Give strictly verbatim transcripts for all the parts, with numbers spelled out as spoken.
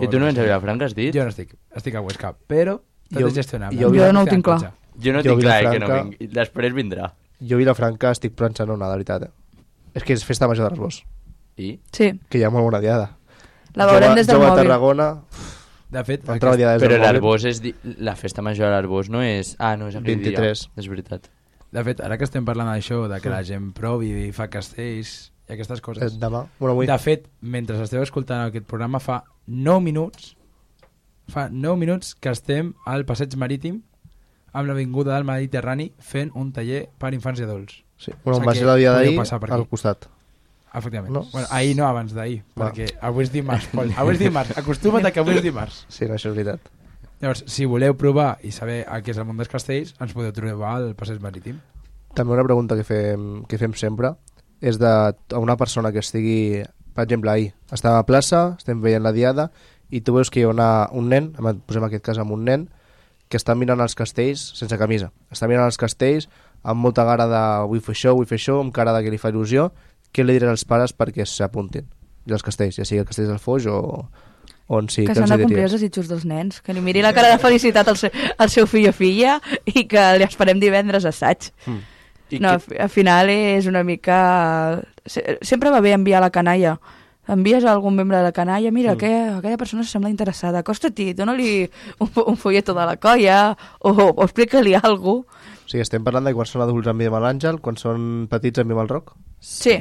I tu no ets a Vilafranca, has dit? Jo no estic, estic a Huesca, però tot Jo- és gestionable. jo- Jo no ho tinc clar. Jo no Jo tinc clar eh, que no Vilafranca- vinc. Després vindrà. Jo a Vilafranca estic pensant una, de veritat. Eh? És que és festa major de l'Arbós, I? Sí, que hi ha molt bona diada. la veurem Jo- des del jo a mòbil. Tarragona, De fet, l'altra aquest- diada des Però del mòbil. l'Arbós és... Di... La festa major a l'Arbós no és... Ah, no, és aquell vint-i-tres. dia. És veritat. de fet, ara que estem parlant d'això, de que la gent provi i fa castells i aquestes Eh, coses... demà, bueno, avui. De fet, mentre esteu escoltant aquest programa, fa nou minuts fa nou minuts que estem al Passeig Marítim amb l'Avinguda del Mediterrani fent un taller per infants i adults. Sí. Bueno, O sigui va que ser la dia podeu d'ahir passar per aquí. al costat. Efectivament. No? Bueno, ahir no, abans d'ahir, Va. perquè avui és dimarts, Pol. Avui és dimarts. Acostuma't a que avui és dimarts. Sí, no, això és veritat. Llavors, si voleu provar i saber el que és el món dels castells, ens podeu trobar al Passeig Marítim. També una pregunta que fem, que fem sempre és de a una persona que estigui, per exemple, ahir, estem a la plaça, estem veient la diada, i tu veus que hi ha una, un nen, posem aquest cas amb un nen, que està mirant els castells sense camisa. Està mirant els castells amb molta gara de vull fer això, vull fer això, amb cara de que li fa il·lusió. Què li diràs als pares perquè s'apuntin? I els castells, ja sigui el castell del Foix o on sí. Que què s'han els de hi complir diries? els desitjos dels nens. Que li miri la cara de felicitat al seu, al seu fill o filla i que li esperem divendres a assaig. Mm. I No, que... al final és una mica... Se- Sempre va bé enviar la canalla. Envies a algun membre de la canalla, mira, Mm. aquella, aquella persona se sembla interessada, acosta-t'hi, dona-li un, fo- un folleto de la colla o, o explica-li alguna cosa. O sigui, estem parlant de quan són adults enviem a l'Àngel, quan són petits enviem al Roc? Sí,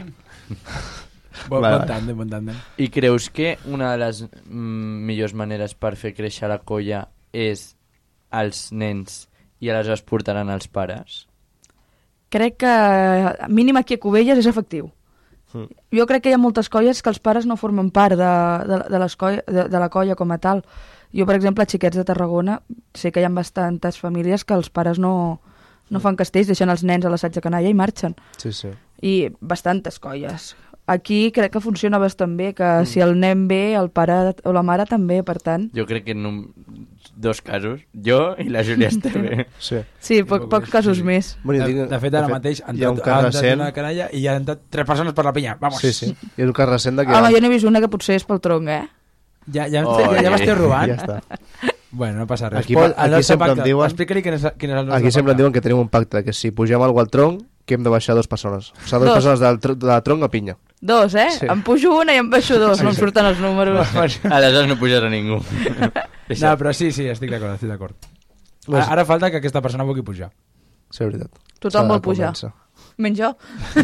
Bon, Vale. bon tàndem, bon tàndem. I creus que una de les mm, millors maneres per fer créixer la colla és als nens i aleshores portaran els pares? crec que mínim aquí a Cubelles és efectiu. Mm. Jo crec que hi ha moltes colles que els pares no formen part de, de, de, les colla, de, de la colla com a tal. Jo, per exemple, a Xiquets de Tarragona, sé que hi ha bastantes famílies que els pares no, no fan castells, deixen els nens a l'assaig de canalla i marxen. Sí, sí. I bastantes colles. Aquí crec que funciona bastant bé, que mm. si el nen ve, el pare o la mare també, per tant. Jo crec que en un, dos casos, jo i la Júlia Esteve. Sí. Sí, poc, pocs casos més. Bueno, De, dic- de fet, ara de fet, mateix han hi ha un entrat, cas ha entrat recent. una canalla i ja han entrat tres persones per la pinya. Vamos. Sí, sí. Hi ha un cas recent de que... Home, jo n'he vist una que potser és pel tronc, eh? Ja, ja, Oh, ja, ja eh. m'esteu robant. Ja està. Bueno, no passa res. Aquí- Pol, el aquí nostre sempre em pacte, diuen- explica-li quin és, quin és el nostre Aquí sempre pacte. em diuen que tenim un pacte, que si pugem algú al tronc, que hem de baixar dues persones. O sigui, dues Dos. persones del, tr- de la tronc a pinya. Dos, eh? Sí. Em pujo una i em baixo dos, no em surten els números. Aleshores no pujarà ningú. No, però sí, sí, estic d'acord, estic d'acord. No, Ara, ara falta que aquesta persona vulgui pujar. Sí, és veritat. Tothom S'ha de vol pujar. convèncer. Menys jo.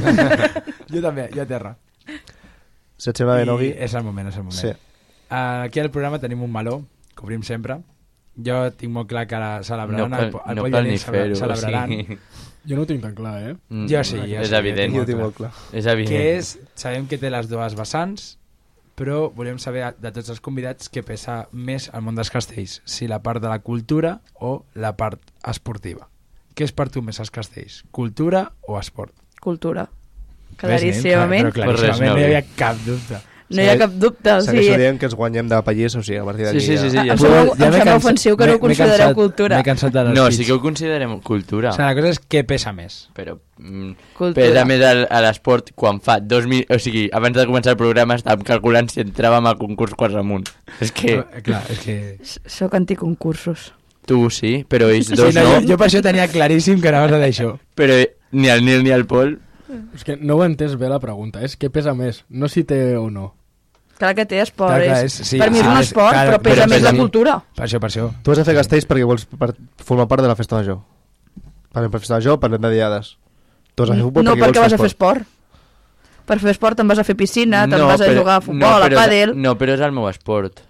Jo també, jo a terra. Si et sembla bé, I Nogui? és el moment, és el moment. Sí. Uh, aquí al programa tenim un meló, que obrim sempre. Jo tinc molt clar que ara No celebraran, cal, el, po- el no Pol i cal el ni Nil celebra- fer-ho. O celebraran, sigui, Jo no ho tinc tan clar, eh? mm, Jo sí, jo és sí, evident. Jo ho tinc molt clar. És evident. que és, sabem que té les dues vessants, però volem saber de tots els convidats què pesa més al món dels castells, si la part de la cultura o la part esportiva. Què és per tu més els castells? Cultura o esport? Cultura. Ves, Claríssimament. nen? Però claríssimament, Res, no, no hi bé. havia cap dubte. No hi ha cap dubte. O Segueixo sigui, dient que ens guanyem de pallís, o sigui, a partir d'aquí... Sí, sí, sí, sí, ja... ja em sé. sembla, Ja em m'he sembla cansat- ofensiu que no m'he- ho m'he considereu cansat- cultura. M'he cansat de les No, pits. sí que ho considerem cultura. O sigui, la cosa és què pesa més. Però mm, Cultura. pesa més al- a l'esport quan fa dos mil... O sigui, abans de començar el programa estàvem calculant si entràvem a concurs quarts amunt. És que Eh, Clar, és que... Soc anticoncursos. tu sí, però ells Sí, dos no, no. jo, jo per això tenia claríssim que anaves a dir això. Però ni el Nil ni el Pol... És que no ho he entès bé la pregunta, és què pesa més, no si té o no. Clar que té esport. Clar, clar, és, és- sí, per mi és sí, un és- esport, clar, però pesa però més pesa la mi. cultura. Per això, per això. Tu has de fer castells perquè vols per formar part de la festa major. Parlem per festa major, parlem de diades. Tu has de fer futbol No, perquè, perquè vas vols a fer esport. Per fer esport te'n vas a fer piscina, te'n No, vas a però- jugar a futbol, no, a però- pàdel... No, però és el meu esport.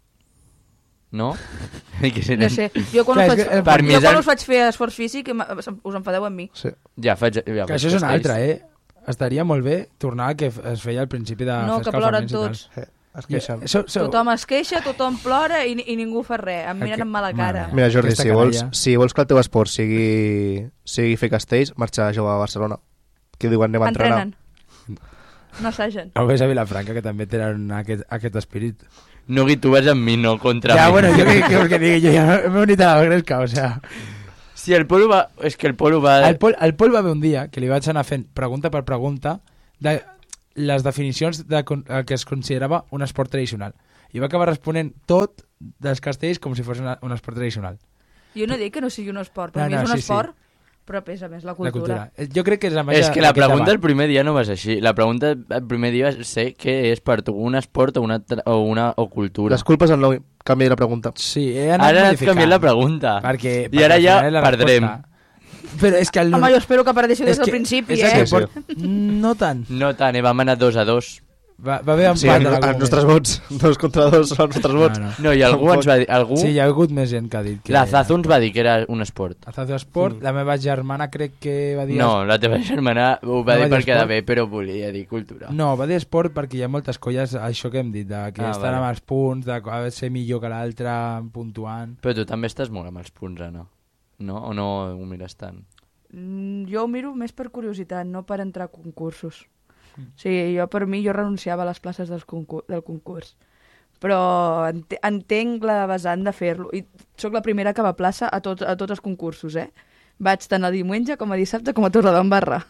No? I que si No sé, jo quan, Clar, us és faig, que, eh, per mi jo és quan el- us faig fer esforç físic em- us enfadeu amb mi. Sí. Ja faig... Ja Que faig això és una castells. altra, eh? Estaria molt bé tornar al que f- es feia al principi de No, fer que ploren escalfaments i tal. tots. Eh, es queixen. So, so, Tothom es queixa, tothom plora i, i ningú fa res. Em miren Aqu- amb mala cara. Mare Mira, Jordi, Aquesta si vols, canalla. si vols que el teu esport sigui, sigui fer castells, marxa a jugar a Barcelona. Que diuen anem a entrenar. Entrenen. No assagen. o ves a Vilafranca, que també tenen aquest, aquest espírit. No, que tu vas amb mi, no contra Ja, mi. bueno, jo què vols que digui? Jo ja m'he unit a la gresca, o sea... Si el Pol va... És que el Pol va... El Pol, el Pol va haver un dia que li vaig anar fent pregunta per pregunta de les definicions de con- el que es considerava un esport tradicional. i va acabar responent tot dels castells com si fos una, un esport tradicional. Jo no dic que no sigui un esport, per No, mi no, és un sí, sí. esport, però pesa més la La cultura. cultura. Eh, Jo crec que és la màgia És que la d'aquest pregunta debat. el primer dia no va ser així. La pregunta el primer dia va ser què és per tu un esport o una, tra- o una o cultura. Les culpes en nou canvia la pregunta. Sí, he anat Ara has modificant. canviat la pregunta. Perquè, I ara perquè ja al final és la perdrem. resposta. Però és que el... Home, jo espero que perdéssiu des és del que- principi, és eh? que Sí, pot- No tant. No tant, eh? Vam anar dos a dos. Va, va haver Sí, empat en, en algun els nostres moment. vots, dos contra dos són els nostres vots. No, no. No, i algú ens va dir... Algú... Sí, hi ha hagut més gent que ha dit que... La Zazu ens va dir que era un esport. Azazo Esport, Mm. la meva germana crec que va dir... No, la teva germana ho va No dir va per dir quedar esport? bé, però volia dir cultura. No, va dir esport perquè hi ha moltes colles, això que hem dit, de que Ah, estan vale. amb els punts, de a ser millor que l'altre, puntuant... Però tu també estàs molt amb els punts, Anna. No? O no ho mires tant? Mm, Jo ho miro més per curiositat, no per entrar a concursos. O sigui, jo per mi, jo renunciava a les places dels concur del concurs. Però ent entenc la vessant de fer-lo. I sóc la primera que va a plaça a, tot, a tots els concursos, eh? Vaig tant a diumenge com a dissabte com a Torredembarra.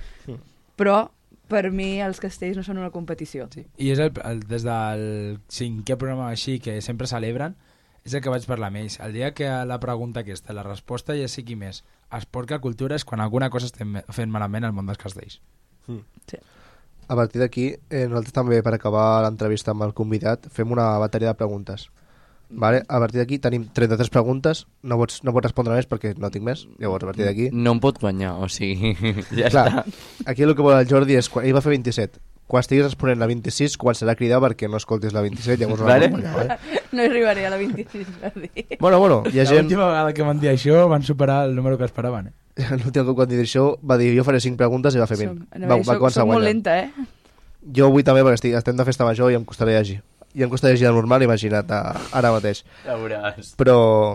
Però per mi els castells no són una competició. Sí. I és el, el, des del cinquè programa així que sempre celebren, és el que vaig parlar amb ells. El dia que la pregunta aquesta, la resposta ja sigui més esport que cultura, és quan alguna cosa estem fent malament al món dels castells. Sí. A partir d'aquí, eh, nosaltres també, per acabar l'entrevista amb el convidat, fem una bateria de preguntes. Vale? A partir d'aquí tenim trenta-tres preguntes, no pots, no pots respondre més perquè no tinc més. Llavors, a partir d'aquí... No em pot guanyar, o sigui, ja Clar, està. aquí el que vol el Jordi és... Quan, ell va fer vint-i-set. Quan estiguis responent la vint-i-sis, començarà a cridar perquè no escoltis la vint-i-set, llavors no la Vale. pots guanyar, vale? No arribaré a la vint-i-sis, per dir. Bueno, bueno, hi ha gent... L'última vegada que van dir això van superar el número que esperaven. Eh? L'últim cop quan dit això va dir jo faré cinc preguntes i va fer vint. Som, Va, va soc, començar soc molt guanyant. lenta, eh? Jo avui també perquè estic, estem de festa major i em costarà llegir. I em costa llegir de normal, imagina't, a, ara mateix. Ja veuràs. Però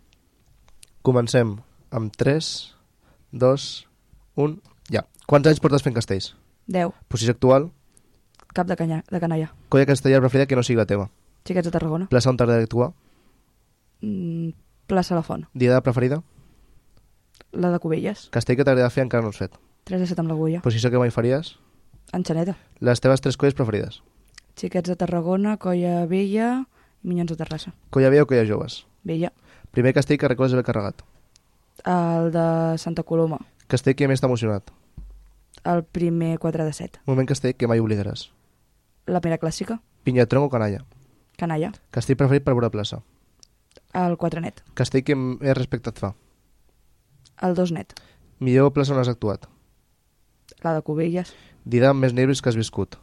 comencem amb tres, dos, un, ja. Quants anys portes fent castells? deu. Posició actual, Cap de, canya, de canalla. colla castellà preferida que no sigui la teva. Xiquets de Tarragona. Plaça on t'agrada actuar, Mm, plaça La Font. diada preferida, La de Cubelles. castell que t'agrada fer encara no has fet. tres de set amb l'agulla. Posició que mai faries, Enxaneta. les teves tres colles preferides. Xiquets de Tarragona, Colla Vella i Minyons de Terrassa. Colla vella o colla joves. Vella. Primer castell que recordes haver carregat. El de Santa Coloma. Castell que més t'ha emocionat. El primer quatre de set. Moment castell que mai oblidaràs. La primera clàssica. Pinyatron o canalla. Canalla. Castell preferit per veure plaça. El quatre net. Castell que més respecte et fa. El dos net. Millor plaça on has actuat. La de Cubelles. Dida amb més nervis que has viscut.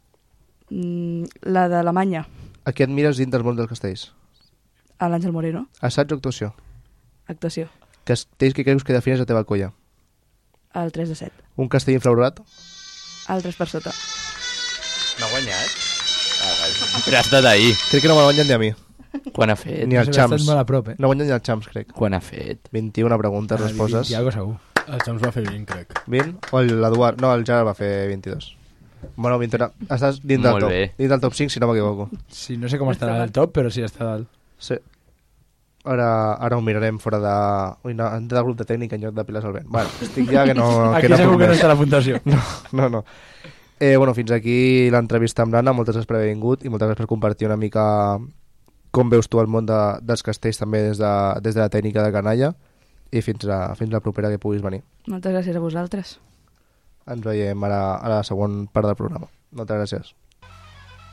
Mm, la d'Alemanya. A qui admires dins del món dels castells? A l'Àngel Moreno. Assaig o actuació? Actuació. Castells que creus que defineix la teva colla. El tres de set. Un castell infravalorat? El tres per sota. M'ha guanyat? Ah, vale. Però ha estat ahir. Crec que no me guanyen ni a mi. Quan ha fet? Ni als Has estat xams. molt a prop, eh? No guanyen ni als xams, crec. Quan ha fet? vint-i-una preguntes, Ah, resposes. vint i algo segur. El Xams va fer vint, crec. vint? O l'Eduard? No, el Gerard va fer vint-i-dos. Bueno, vint-i-una. Estàs dins del Molt top. bé. Dins del top cinc, si no m'equivoco. Sí, no sé com estarà al top, però sí està dalt. Sí. Ara, ara ho mirarem fora de... Ui, no, hem de grup de tècnica en lloc de piles al vent. Bueno, estic ja que no... Aquí que no segur puc que no més. està la puntuació. No, no, no. Eh, bueno, fins aquí l'entrevista amb l'Anna. Moltes gràcies per haver vingut i moltes gràcies per compartir una mica com veus tu el món de, dels castells també des de, des de la tècnica de canalla i fins a, fins la propera que puguis venir. Moltes gràcies a vosaltres. Ens veiem ara a la següent part del programa. Moltes gràcies.